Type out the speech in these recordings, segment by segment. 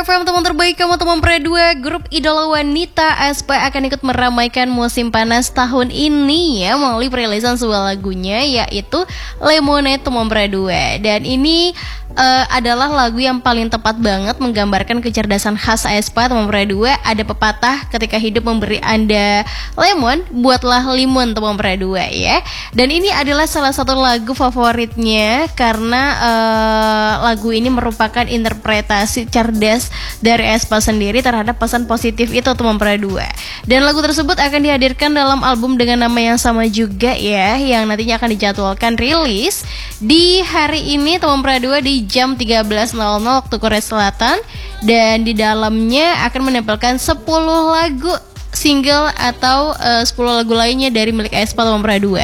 FM, teman terbaik kamu, teman Pre2. Grup idola wanita aespa akan ikut meramaikan musim panas tahun ini ya, melalui perilisan sebuah lagunya yaitu Lemonade, teman Pre2. Dan ini adalah lagu yang paling tepat banget menggambarkan kecerdasan khas aespa, teman Pre2. Ada pepatah, ketika hidup memberi Anda lemon, buatlah limun, teman Pre2 ya. Dan ini adalah salah satu lagu favoritnya karena lagu ini merupakan interpretasi cerdas dari aespa sendiri terhadap pesan positif itu, teman Pre2. Dan lagu tersebut akan dihadirkan dalam album dengan nama yang sama juga ya, yang nantinya akan dijadwalkan rilis di hari ini, teman Pre2, di jam 13.00 waktu Korea Selatan. Dan di dalamnya akan menampilkan 10 lagu single atau 10 lagu lainnya dari milik aespa, teman Pre2.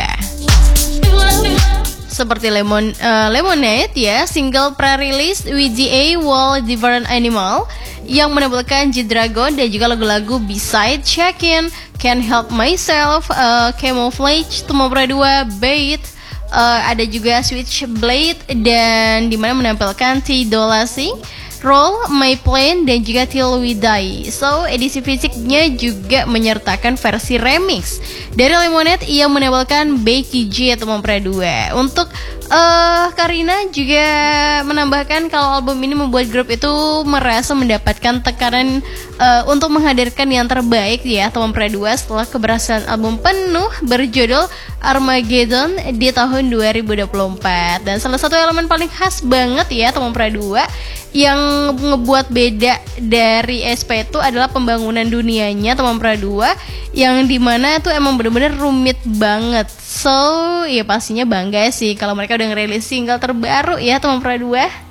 Seperti Lemonade ya, single pre-release WGA Wall Different Animal yang menampilkan G-Dragon, dan juga lagu-lagu Beside, Check-In, Can't Help Myself, Camouflage, teman Pre2, Bait, ada juga Switchblade, dan dimana menampilkan T-Dolla Sing, Roll, My Plane, dan juga Till We Die. So, edisi fisiknya juga menyertakan versi remix dari Lemonade yang menampilkan Becky G, teman Pre2. Untuk Karina juga menambahkan kalau album ini membuat grup itu merasa mendapatkan tekanan untuk menghadirkan yang terbaik ya, teman Pre2, setelah keberhasilan album penuh berjudul Armageddon di tahun 2024. Dan salah satu elemen paling khas banget ya, teman Pre2, yang ngebuat beda dari aespa itu adalah pembangunan dunianya, teman Pre2, yang dimana itu emang bener-bener rumit banget. So ya pastinya bangga sih kalau mereka udah ngerilis single terbaru ya, teman Pre2.